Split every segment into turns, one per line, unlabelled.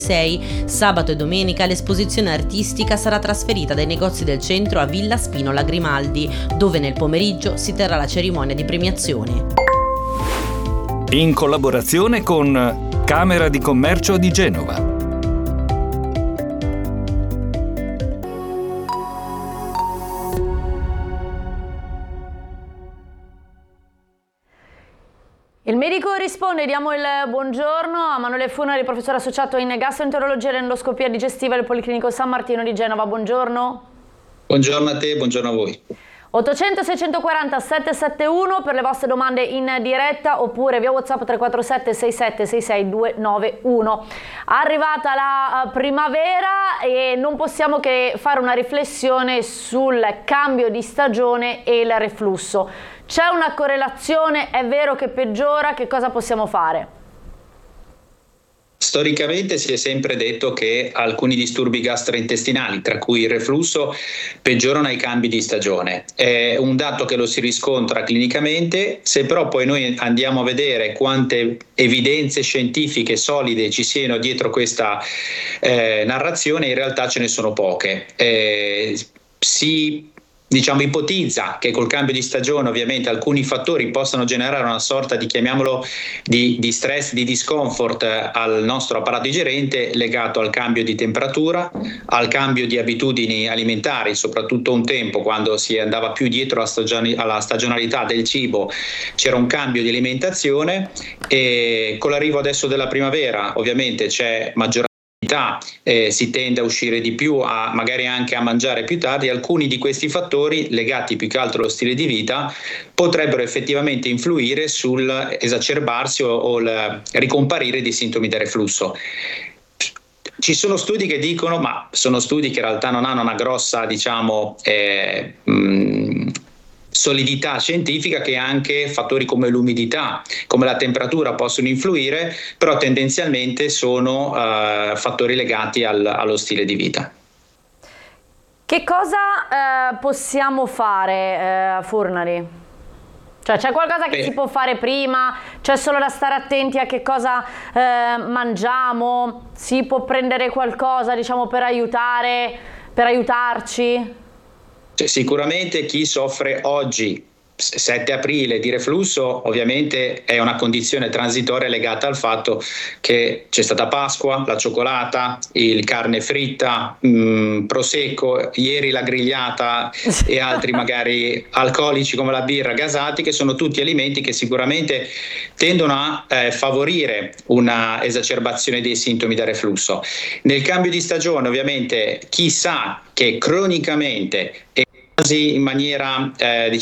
6, sabato e domenica l'esposizione artistica sarà trasferita dai negozi del centro a Villa Spinola Grimaldi, dove nel pomeriggio si terrà la cerimonia di premiazione.
In collaborazione con Camera di Commercio di Genova.
Il medico risponde, diamo il buongiorno a Emanuele Furnari, professore associato in gastroenterologia e endoscopia digestiva del Policlinico San Martino di Genova. Buongiorno.
Buongiorno a te, buongiorno a voi.
800 640 771 per le vostre domande in diretta oppure via WhatsApp 347 67 66 291. Arrivata la primavera e non possiamo che fare una riflessione sul cambio di stagione e il reflusso. C'è una correlazione? È vero che peggiora? Che cosa possiamo fare?
Storicamente si è sempre detto che alcuni disturbi gastrointestinali, tra cui il reflusso, peggiorano ai cambi di stagione. È un dato che lo si riscontra clinicamente. Se però poi noi andiamo a vedere quante evidenze scientifiche solide ci siano dietro questa narrazione, in realtà ce ne sono poche. Si ipotizza che col cambio di stagione ovviamente alcuni fattori possano generare una sorta di, chiamiamolo, di stress, di discomfort al nostro apparato digerente legato al cambio di temperatura, al cambio di abitudini alimentari, soprattutto un tempo quando si andava più dietro alla stagionalità del cibo c'era un cambio di alimentazione, e con l'arrivo adesso della primavera ovviamente c'è maggiore si tende a uscire di più, magari anche a mangiare più tardi. Alcuni di questi fattori, legati più che altro allo stile di vita, potrebbero effettivamente influire sul esacerbarsi o il ricomparire di sintomi del reflusso. Ci sono studi che dicono, ma sono studi che in realtà non hanno una grossa, solidità scientifica, che anche fattori come l'umidità, come la temperatura possono influire, però tendenzialmente sono fattori legati allo stile di vita.
Che cosa possiamo fare, Furnari? Cioè, c'è qualcosa che si può fare prima? C'è solo da stare attenti a che cosa mangiamo? Si può prendere qualcosa, per aiutarci?
Sicuramente chi soffre oggi, 7 aprile, di reflusso, ovviamente è una condizione transitoria legata al fatto che c'è stata Pasqua, la cioccolata, il carne fritta, prosecco, ieri la grigliata e altri magari alcolici come la birra, gasati, che sono tutti alimenti che sicuramente tendono a favorire una esacerbazione dei sintomi da reflusso. Nel cambio di stagione ovviamente chi sa che cronicamente in maniera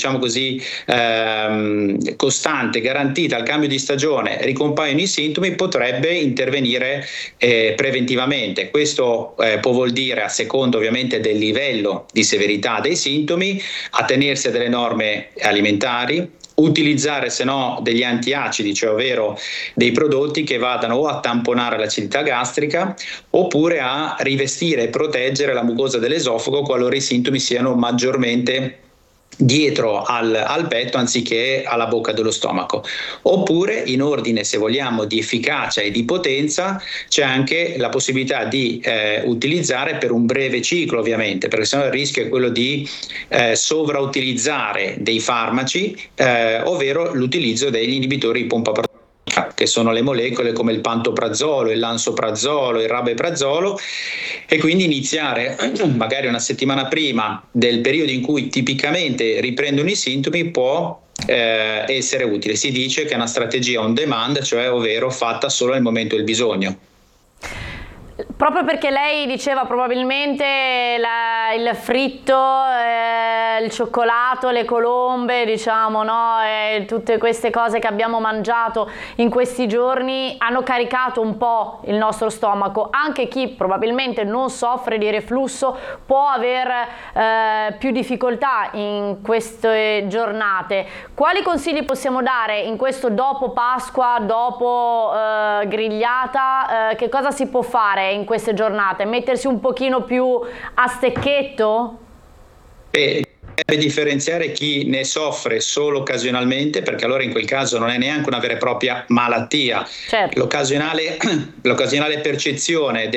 costante, garantita al cambio di stagione ricompaiono i sintomi, potrebbe intervenire preventivamente. Questo può vuol dire, a seconda ovviamente del livello di severità dei sintomi, attenersi a delle norme alimentari, utilizzare se no degli antiacidi, cioè ovvero dei prodotti che vadano o a tamponare l'acidità gastrica oppure a rivestire e proteggere la mucosa dell'esofago qualora i sintomi siano maggiormente dietro al petto anziché alla bocca dello stomaco. Oppure, in ordine, se vogliamo, di efficacia e di potenza, c'è anche la possibilità di utilizzare per un breve ciclo, ovviamente, perché sennò il rischio è quello di sovrautilizzare dei farmaci, ovvero l'utilizzo degli inibitori di pompa proteonica, che sono le molecole come il pantoprazolo, il lansoprazolo, il rabeprazolo, e quindi iniziare magari una settimana prima del periodo in cui tipicamente riprendono i sintomi può essere utile. Si dice che è una strategia on demand, cioè ovvero fatta solo nel momento del bisogno.
Proprio perché lei diceva probabilmente il fritto, il cioccolato, le colombe, tutte queste cose che abbiamo mangiato in questi giorni hanno caricato un po' il nostro stomaco. Anche chi probabilmente non soffre di reflusso può aver più difficoltà in queste giornate. Quali consigli possiamo dare in questo dopo Pasqua, dopo grigliata? Che cosa si può fare in queste giornate? Mettersi un pochino più a stecchetto?
Deve differenziare chi ne soffre solo occasionalmente, perché allora in quel caso non è neanche una vera e propria malattia.
Certo.
L'occasionale percezione